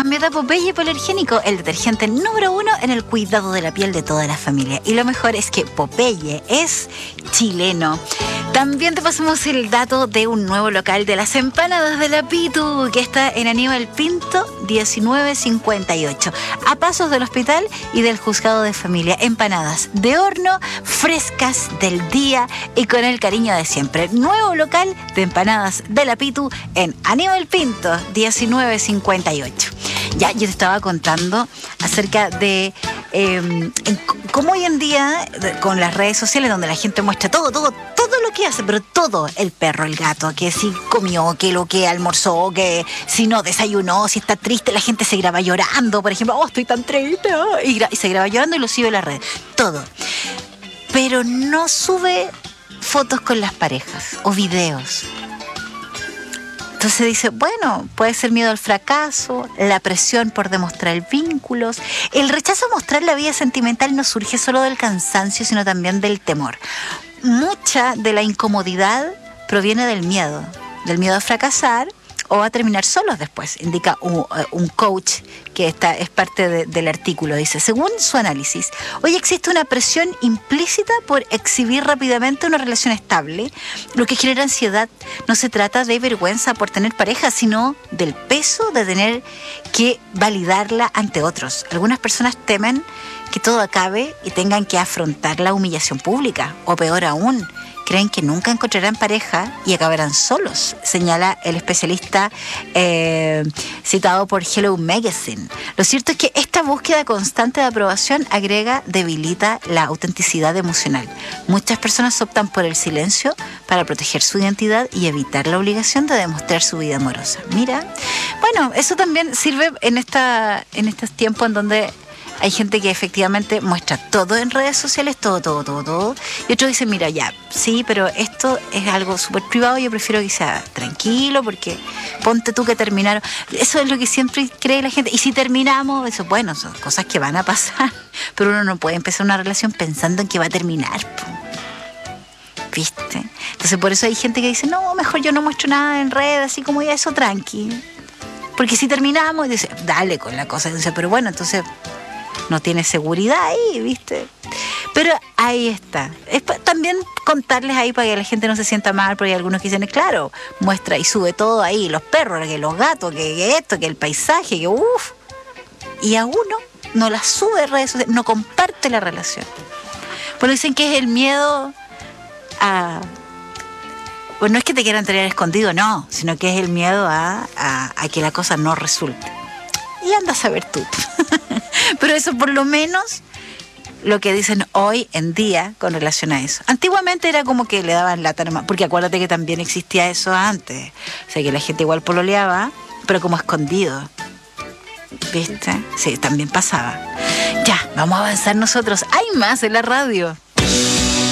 Cámbiate a Popeye Hipoalergénico, el detergente número 1 en el cuidado de la piel de toda la familia. Y lo mejor es que Popeye es chileno. También te pasamos el dato de un nuevo local de las empanadas de la Pitu, que está en Aníbal Pinto 1958, a pasos del hospital y del juzgado de familia. Empanadas de horno, frescas del día y con el cariño de siempre. Nuevo local de empanadas de la Pitu en Aníbal Pinto 1958. Ya, yo te estaba contando acerca de cómo hoy en día, con las redes sociales, donde la gente muestra todo lo que hace, pero todo, el perro, el gato, que si comió, que lo que almorzó, que si no desayunó, si está triste, la gente se graba llorando, por ejemplo, estoy tan triste, y se graba llorando y lo sube a la red, todo. Pero no sube fotos con las parejas o videos. Entonces dice, bueno, puede ser miedo al fracaso, la presión por demostrar vínculos. El rechazo a mostrar la vida sentimental no surge solo del cansancio, sino también del temor. Mucha de la incomodidad proviene del miedo a fracasar o a terminar solos después, indica un coach que es parte del artículo. Dice, según su análisis, hoy existe una presión implícita por exhibir rápidamente una relación estable, lo que genera ansiedad. No se trata de vergüenza por tener pareja, sino del peso de tener que validarla ante otros. Algunas personas temen que todo acabe y tengan que afrontar la humillación pública, o peor aún, creen que nunca encontrarán pareja y acabarán solos, señala el especialista citado por Hello Magazine. Lo cierto es que esta búsqueda constante de aprobación debilita la autenticidad emocional. Muchas personas optan por el silencio para proteger su identidad y evitar la obligación de demostrar su vida amorosa. Mira, bueno, eso también sirve en estos tiempos en donde hay gente que efectivamente muestra todo en redes sociales, todo. Y otros dicen, mira, ya, sí, pero esto es algo súper privado, yo prefiero que sea tranquilo, porque ponte tú que terminaron. Eso es lo que siempre cree la gente. Y si terminamos, eso, bueno, son cosas que van a pasar. Pero uno no puede empezar una relación pensando en que va a terminar, ¿viste? Entonces por eso hay gente que dice, no, mejor yo no muestro nada en redes, así como ya eso, tranqui. Porque si terminamos, dice, dale con la cosa. Dice, pero bueno, entonces no tiene seguridad ahí, ¿viste? Pero ahí está. Es también contarles ahí para que la gente no se sienta mal, porque hay algunos que dicen, claro, muestra y sube todo ahí, los perros, que los gatos, que esto, que el paisaje, que uff. Y a uno no la sube a redes sociales, no comparte la relación. Bueno, dicen que es el miedo a... Pues no es que te quieran tener escondido, no, sino que es el miedo a que la cosa no resulte. Y anda a saber tú. Pero eso por lo menos lo que dicen hoy en día con relación a eso. Antiguamente era como que le daban lata nomás, porque acuérdate que también existía eso antes. O sea, que la gente igual pololeaba, pero como escondido. ¿Viste? Sí, también pasaba. Ya, vamos a avanzar nosotros. Hay más en la radio.